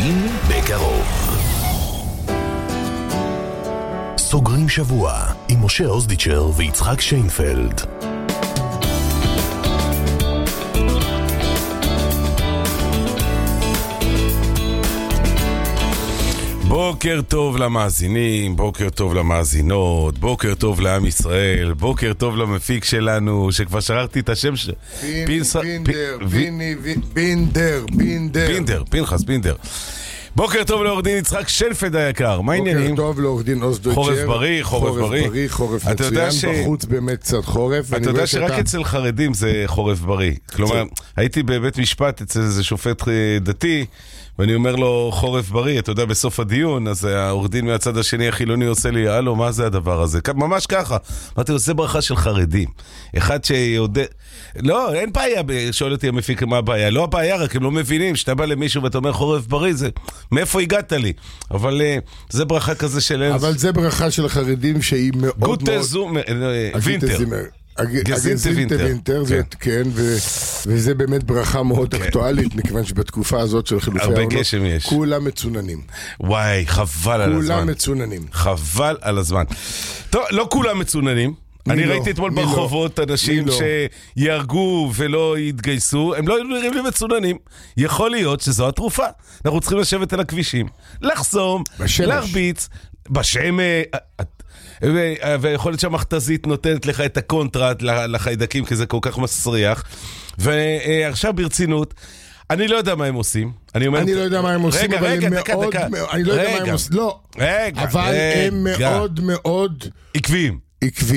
מודיעין בקרוב. סוגרים שבוע עם משה אוזדיצ'ר ויצחק שיינפלד. בוקר טוב למאזינים, בוקר טוב למאזינות, בוקר טוב לעם ישראל, בוקר טוב למפיק שלנו, שכבר שכחתי את השם שלו. פנחס בינדר. בוקר טוב לעורך דין יצחק שיינפלד היקר, מה העניינים? בוקר טוב לעורך דין אוזדיצ'ר. חורף בריא, חורף מצוין, בחוץ באמת קצת חורף. אתה יודע שרק אצל חרדים זה חורף בריא. כלומר, הייתי בבית משפט אצל איזה שופט דתי, ואני אומר לו חורף בריא, אתה יודע, בסוף הדיון, אז העורך דין מהצד השני החילוני עושה לי, הלו, מה זה הדבר הזה? ממש ככה. אמרתי, עושה ברכה של חרדים. אחד שיודע... לא, אין בעיה, שואל אותי המפיק מה הבעיה. לא הבעיה, רק הם לא מבינים, שאתה בא למישהו ואתה אומר חורף בריא, זה... מאיפה הגעת לי? אבל זה ברכה כזה של... אבל זה ברכה של חרדים שהיא מאוד מאוד... וינטר. הגזינטה וינטר, כן, וזה באמת ברכה מאוד אקטואלית, מכיוון שבתקופה הזאת של חילופי העונות, כולם מצוננים. וואי, חבל על הזמן. כולם מצוננים. חבל על הזמן. טוב, לא כולם מצוננים. אני ראיתי אתמול ברחובות אנשים שירגו ולא יתגייסו, הם לא נראים לי מצוננים. יכול להיות שזו התרופה. אנחנו צריכים לשבת על הכבישים, לחסום, להרביץ, בשמש... ויכול להיות שהמכתזית נותנת לך את הקונטרט לחיידקים, כי זה כל כך מסריח. ועכשיו ברצינות, אני לא יודע מה הם עושים. אני לא יודע מה הם עושים, אבל הם מאוד... אני לא יודע מה הם עושים, לא. אבל הם מאוד מאוד... עקביים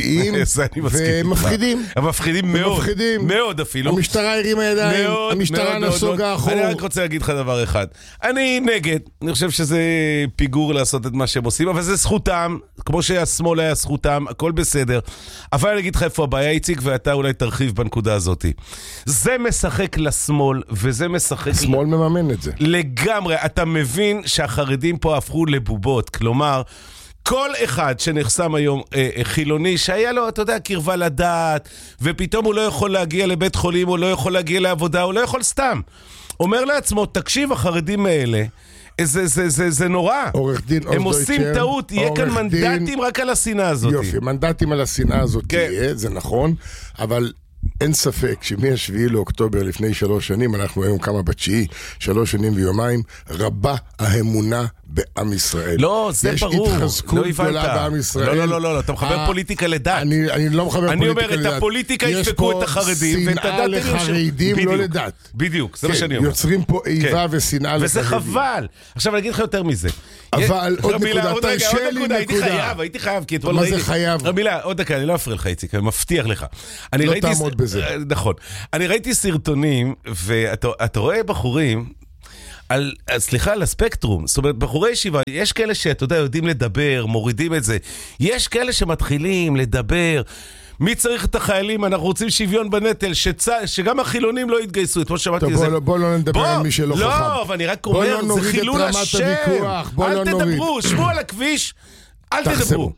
ומפחידים. מפחידים מאוד. מאוד אפילו. המשטרה הרימה ידיים, המשטרה נסוגה אחור. אני רק רוצה להגיד לך דבר אחד. אני נגד, אני חושב שזה פיגור לעשות את מה שהם עושים, אבל זה זכותם, כמו שהשמאל היה זכותם, הכל בסדר. אבל אני אגיד לך איפה הבעיה, איציק, ואתה אולי תרחיב בנקודה הזאת. זה משחק לשמאל, וזה משחק... השמאל מממן את זה. לגמרי. אתה מבין שהחרדים פה הפכו לבובות, כלומר... כל אחד שנחסם היום חילוני, שהיה לו, אתה יודע, קרבה לדעת, ופתאום הוא לא יכול להגיע לבית חולים, הוא לא יכול להגיע לעבודה, הוא לא יכול סתם. אומר לעצמו, תקשיב, החרדים האלה, זה נורא. הם עושים טעות, יהיה כאן מנדטים רק על השנאה הזאת. יופי, מנדטים על השנאה הזאת תהיה, זה נכון, אבל... אין ספק שמ-7 לאוקטובר לפני 3 שנים, אנחנו היום כמה בתשיעי, 3 שנים ויומיים, רבה האמונה בעם ישראל. לא, זה ברור. יש התחזקות גדולה בעם ישראל. לא, אתה מחבר פוליטיקה לדת. אני לא מחבר פוליטיקה לדת. אני אומר, את הפוליטיקה יפקו את החרדים, יש פה שנאה לחרדים, לא לדת. בדיוק, זה מה שאני אומר. יוצרים פה איבה ושנאה לחרדים. וזה חבל. עכשיו אני אגיד לך יותר מזה. אבל עוד נקודה, תרשה לי נקודה. הייתי חייב, כי מה זה חייב? מילה, עוד דקה, אני לא אפריע לך, איציק, אני מבטיח לך. לא תעמוד בזה. נכון. אני ראיתי סרטונים, ואתה רואה בחורים, סליחה, על הספקטרום, זאת אומרת, בחורי ישיבה, יש כאלה שאתה יודע, יודעים לדבר, מורידים את זה, יש כאלה שמתחילים לדבר, מי צריך את החיילים? אנחנו רוצים שוויון בנטל, שגם החילונים לא יתגייסו. בוא לא נדבר על מי שלא חכם. לא, אבל אני רק אומר, זה חילול השם. אל תדברו, שבו על הכביש, אל תדברו.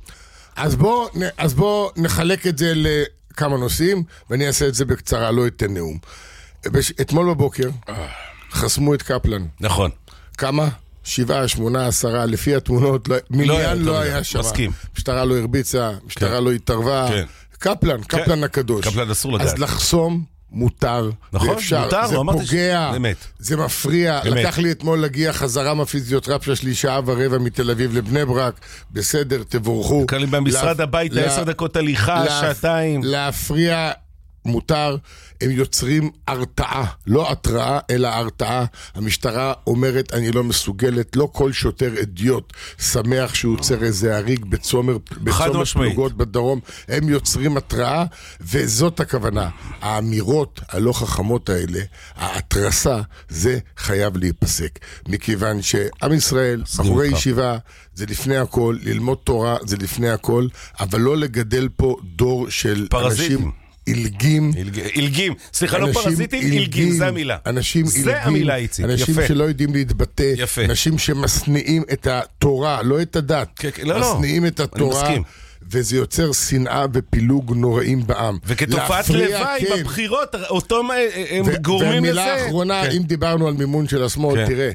אז בוא נחלק את זה לכמה נושאים, ואני אעשה את זה בקצרה, לא אתן נאום. אתמול בבוקר חסמו את קפלן. נכון. כמה? 7, 8, 10, לפי התמונות, מיליון לא היה שם. מסכים. משטרה לא הרביצה, משטרה לא התערבה. קפלן הקדוש. קפלן אסור לדעת. אז לחסום מותר, ואפשר, זה פוגע, זה מפריע. לקח לי אתמול להגיע חזרה מהפיזיותרפיה שלי 1.25 שעה מתל אביב לבני ברק, בסדר, תבורכו. קלים במשרד הבית 10 דקות הליכה, 2 שעתיים. להפריע מותר, הם יוצרים הרתעה, לא התראה, אלא הרתעה. המשטרה אומרת, אני לא מסוגלת, לא כל שוטר אדיוט שמח שהוא יוצר איזה הריג בצומר פלוגות בדרום, הם יוצרים התראה, וזאת הכוונה. האמירות הלא חכמות האלה, ההתרסה, זה חייב להיפסק. מכיוון שעם ישראל, בחורי ישיבה, זה לפני הכל, ללמוד תורה זה לפני הכל, אבל לא לגדל פה דור של אנשים אילגים. סליחה, לא פרזיטים, אילגים, זה המילה. אנשים אילגים. זה המילה, איציק. אנשים שלא יודעים להתבטא. יפה. אנשים שמסניעים את התורה, לא את הדת. מסניעים את התורה. וזה יוצר שנאה ופילוג נוראים בעם. וכתופעת לוואי בבחירות, אותם הם גורמים לזה. והמילה האחרונה, אם דיברנו על מימון של השמאל, תראה,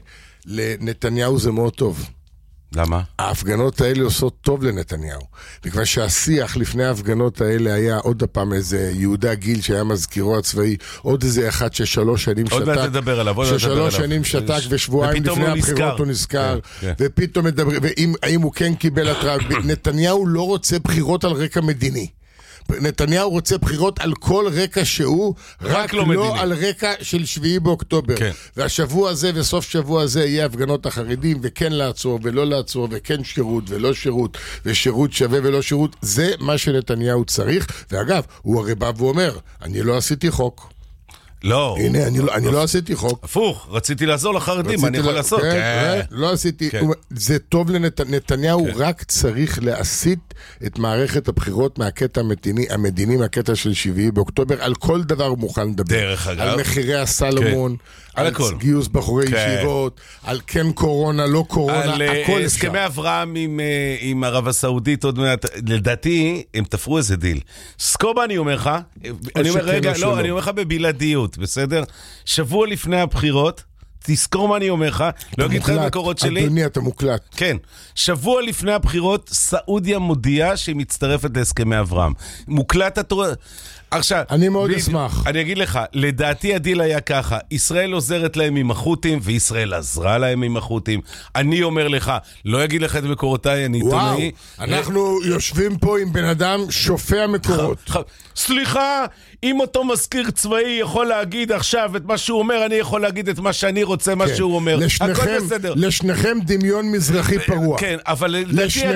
לנתניהו זה מאוד טוב. למה? ההפגנות האלה עושות טוב לנתניהו. מכיוון שהשיח לפני ההפגנות האלה היה עוד הפעם איזה יהודה גיל שהיה מזכירו הצבאי, עוד איזה אחד ששלוש שנים שתק. עוד מעט נדבר עליו, ששלוש שנים שתק ושבועיים לפני הבחירות הוא נזכר. ופתאום מדבר, ואם הוא כן קיבל התראה. נתניהו לא רוצה בחירות על רקע מדיני. נתניהו רוצה בחירות על כל רקע שהוא, רק לא על רקע של 7 באוקטובר. והשבוע הזה וסוף שבוע הזה יהיה הפגנות החרדים, וכן לעצור ולא לעצור, וכן שירות ולא שירות, ושירות שווה ולא שירות. זה מה שנתניהו צריך. ואגב, הוא הרי בא ואומר, אני לא עשיתי חוק. לא. הנה, אני לא עשיתי חוק. הפוך, רציתי לעזור לחרדים, מה אני יכול לעשות? לא עשיתי. זה טוב לנתניהו, רק צריך להסיט את מערכת הבחירות מהקטע המדיני, מהקטע של 7 באוקטובר, על כל דבר הוא מוכן לדבר. דרך אגב. על מחירי הסלומון, על גיוס בחורי ישיבות, על כן קורונה, לא קורונה, על הסכמי אברהם עם ערב הסעודית עוד מעט. לדעתי, הם תפרו איזה דיל. סקובה, אני אומר לך, אני אומר לך בבלעדיות, בסדר? שבוע לפני הבחירות, תזכור מה אני אומר לך, לא אגיד לך מקורות שלי. אדוני, אתה מוקלט. כן. שבוע לפני הבחירות, סעודיה מודיעה שהיא מצטרפת להסכמי אברהם. מוקלט התורה. עכשיו, אני מאוד אשמח. אני אגיד לך, לדעתי הדיל היה ככה, ישראל עוזרת להם עם החות'ים, וישראל עזרה להם עם החות'ים. אני אומר לך, לא אגיד לך את מקורותיי, אני עיתונאי. אנחנו יושבים פה עם בן אדם שופע מקורות. סליחה, אם אותו מזכיר צבאי יכול להגיד עכשיו את מה שהוא אומר, אני יכול להגיד את מה שאני רוצה, מה שהוא אומר. לשניכם דמיון מזרחי פרוע. כן, אבל לדעתי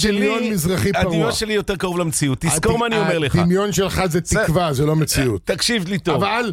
הדמיון שלי יותר קרוב למציאות. תזכור מה אני אומר לך. הדמיון שלך זה תקווה, זה לא מציאות. תקשיב לי טוב. אבל,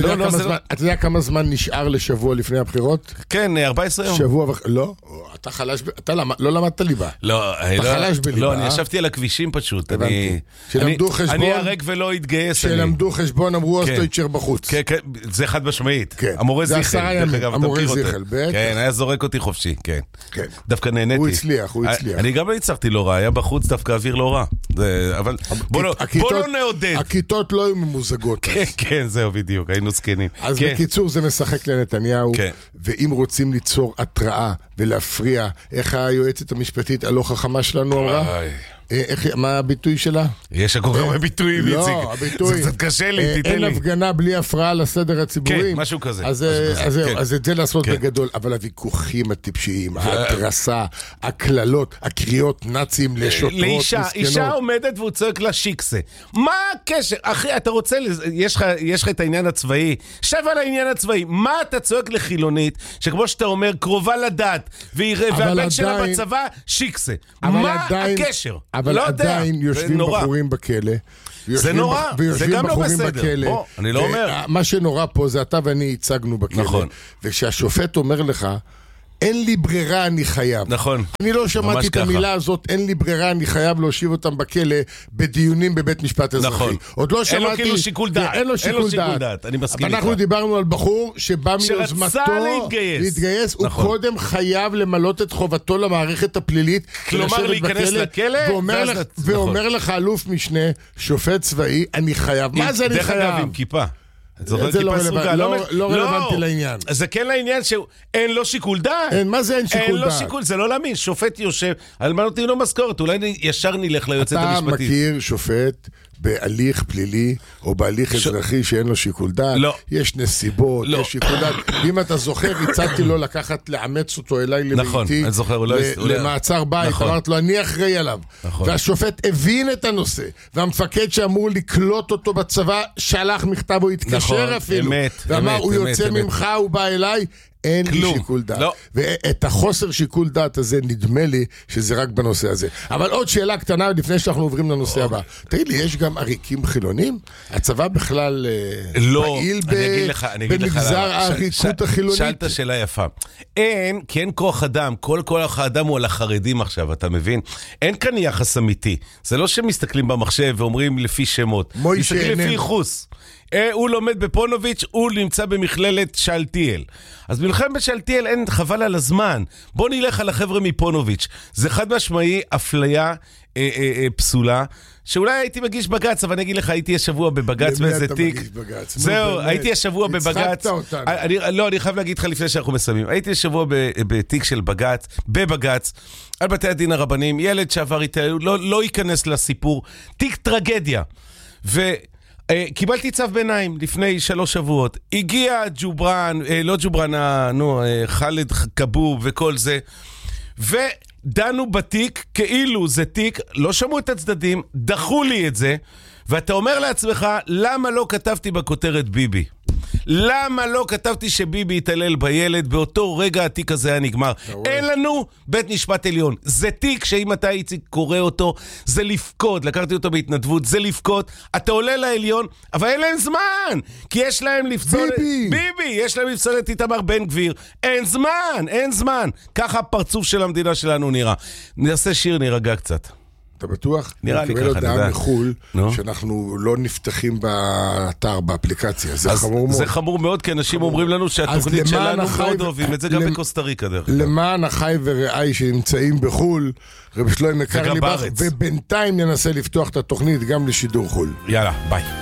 אתה יודע כמה זמן נשאר לשבוע לפני הבחירות? כן, 14 יום. שבוע לא, אתה חלש, אתה לא למדת ליבה. לא, אתה חלש בליבה. לא, אני ישבתי על הכבישים פשוט. שלמדו חשבון. אני הרג ולא התגייס. שלמדו חשבון, אמרו אוסטויצ'ר בחוץ. כן, כן, זה חד משמעית. המורה זיכל. המורה זיכל, כן, היה זורק אותי חופשי, כן. דווקא נהניתי. הוא הצליח. אני גם לא הצלחתי לא רע, היה בחוץ דווקא אוויר לא רע. אבל בוא לא נעודד. הכיתות לא היו ממוזגות. כן, זהו בדיוק, היינו זקנים. אז בקיצור זה משחק לנתניהו, ואם רוצים ליצור התראה ולהפריע, איך היועצת המשפטית הלא חכמה שלנו אמרה? מה הביטוי שלה? יש כל כך ביטויים, איציק. לא, הביטוי. זה קצת קשה לי, תיתן לי. אין הפגנה בלי הפרעה לסדר הציבורי. כן, משהו כזה. אז את זה לעשות בגדול. אבל הוויכוחים הטיפשיים, ההתרסה, הכללות, הקריאות נאצים לשוטרות מסכנות. אישה עומדת והוא צועק לה שיקסה. מה הקשר? אחי, אתה רוצה, יש לך את העניין הצבאי. שב על העניין הצבאי. מה אתה צועק לחילונית, שכמו שאתה אומר, קרובה לדת, והבן שלה בצבא, שיקסה. מה הקשר? אבל עדיין יושבים בחורים בכלא. זה נורא, זה גם לא בסדר. בוא, אני לא אומר. מה שנורא פה זה אתה ואני הצגנו בכלא. נכון. וכשהשופט אומר לך, אין לי ברירה, אני חייב. נכון. אני לא שמעתי את המילה הזאת, אין לי ברירה, אני חייב להושיב אותם בכלא בדיונים בבית משפט אזרחי. נכון. עוד לא שמעתי. אין לו כאילו שיקול דעת. אין לו שיקול דעת. אני מסכים איתך. אנחנו דיברנו על בחור שבא מיוזמתו להתגייס. הוא קודם חייב למלות את חובתו למערכת הפלילית. כלומר להיכנס לכלא. ואומר לך אלוף משנה, שופט צבאי, אני חייב. מה זה אני חייב? דרך אגב עם כיפה. זה לא רלוונטי לעניין. זה כן לעניין שאין לו שיקול דעת. מה זה אין שיקול דעת? אין לו שיקול, זה לא להאמין. שופט יושב, על מה נותנים לו משכורת, אולי ישר נלך ליועצת המשפטית. אתה מכיר שופט בהליך פלילי או בהליך אזרחי שאין לו שיקול דעת? לא. יש נסיבות, יש שיקול דעת. אם אתה זוכר, הצעתי לו לאמץ אותו אליי לביתי, למעצר בית, אמרת לו, אני אחראי עליו. והשופט הבין את הנושא, והמפקד שאמור לקלוט אותו בצבא, שלח מכתב, הוא התקשר אפילו, ואמר, הוא יוצא ממך, הוא בא אליי, אין לי שיקול דעת. ואת החוסר שיקול דעת הזה נדמה לי שזה רק בנושא הזה. אבל עוד שאלה קטנה לפני שאנחנו עוברים לנושא הבא. תגיד לי, יש גם עריקים חילונים? הצבא בכלל פעיל במגזר העריקות החילונית? שאלת שאלה יפה. אין, כי אין כוח אדם. כל כוח האדם הוא על החרדים עכשיו, אתה מבין? אין כאן יחס אמיתי. זה לא שמסתכלים במחשב ואומרים לפי שמות. מסתכלים לפי ייחוס. הוא לומד בפונוביץ', הוא נמצא במכללת שאלתיאל. אז במלחמת שאלתיאל אין חבל על הזמן. בוא נלך על החבר'ה מפונוביץ'. זה חד משמעי אפליה פסולה, שאולי הייתי מגיש בגץ, אבל אני אגיד לך, הייתי השבוע בבגץ באיזה תיק. זהו, הייתי השבוע בבגץ. אני חייב להגיד לך לפני שאנחנו מסיימים. הייתי השבוע בתיק של בבגץ, על בתי הדין הרבניים, ילד שעבר איתי, לא ייכנס לסיפור, תיק טרגדיה. קיבלתי צו ביניים לפני 3 שבועות. הגיע ג'וברן, לא ג'וברן, חאלד כבוב וכל זה, ודנו בתיק כאילו זה תיק, לא שמעו את הצדדים, דחו לי את זה, ואתה אומר לעצמך, למה לא כתבתי בכותרת ביבי? למה לא כתבתי שביבי יתעלל בילד? באותו רגע התיק הזה היה נגמר. אין לנו בית משפט עליון. זה תיק שאם אתה איציק קורא אותו, זה לפקוד. לקחתי אותו בהתנדבות, זה לפקוד. אתה עולה לעליון, אבל אין להם זמן. כי יש להם לפסול... ביבי! יש להם לפסול את איתמר בן גביר. אין זמן. ככה הפרצוף של המדינה שלנו נראה. נעשה שיר, נרגע קצת. אתה בטוח? נראה לי ככה, נקבל הודעה מחול, שאנחנו לא נפתחים באתר, באפליקציה. זה חמור מאוד. זה חמור מאוד, כי אנשים אומרים לנו שהתוכנית שלנו מאוד אוהבים את זה, גם בקוסטה ריקה דרך. למען החי ורעי שנמצאים בחול, רב שלמה קרליבך, ובינתיים ננסה לפתוח את התוכנית גם לשידור חול. יאללה, ביי.